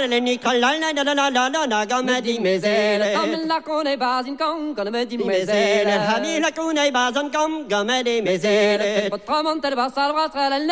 le Nicolas, la gomme di mesere. Comme la connaît pas une con, gomme di Mesere, mesere. hani la cune basan com, gomme di mesere. Potramante le bassa, la